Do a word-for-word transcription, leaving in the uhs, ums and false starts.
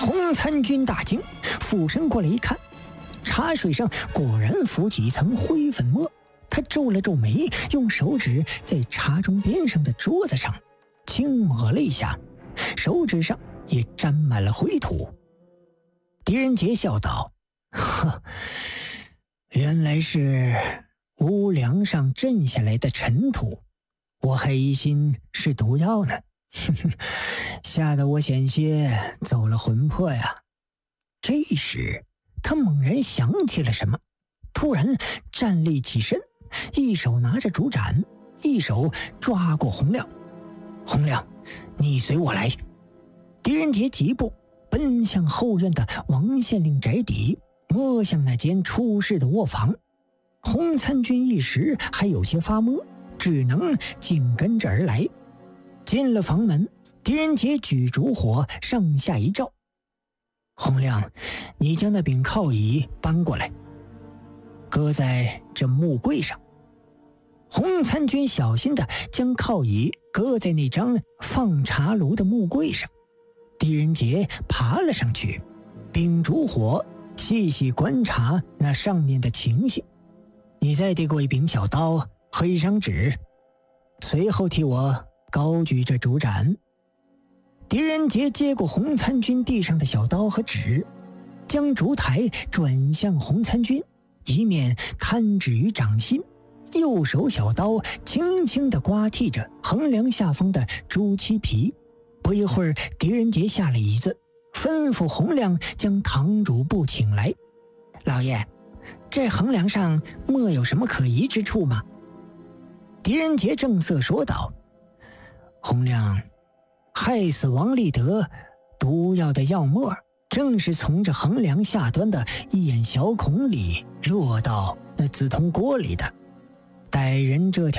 洪参军大惊，俯身过来一看，茶水上果然浮起一层灰粉末。他皱了皱眉，用手指在茶盅边上的桌子上轻抹了一下，手指上也沾满了灰土。狄仁杰笑道：呵，原来是屋梁上震下来的尘土，我还疑心是毒药呢，吓得我险些走了魂魄呀。这时他猛然想起了什么，突然站立起身，一手拿着竹盏，一手抓过洪亮。洪亮，你随我来。狄仁杰疾步奔向后院的王县令宅邸，摸向那间出事的卧房。洪参军一时还有些发懵，只能紧跟着而来。进了房门，狄仁杰举烛火上下一照：洪亮，你将那柄靠椅搬过来，搁在这木柜上。洪参军小心地将靠椅搁在那张放茶炉的木柜上。狄仁杰爬了上去，秉烛火细细观察那上面的情形。你再递过一柄小刀和一张纸，随后替我高举着竹盏。狄仁杰接过洪参军地上的小刀和纸，将烛台转向洪参军，一面摊纸于掌心，右手小刀轻轻地刮剔着横梁下方的朱漆皮。不一会儿，狄仁杰下了椅子，吩咐洪亮将堂主簿请来。老爷，这横梁上莫有什么可疑之处吗？狄仁杰正色说道：洪亮，害死王立德毒药的药末，正是从这横梁下端的一眼小孔里落到那紫铜锅里的。歹人这条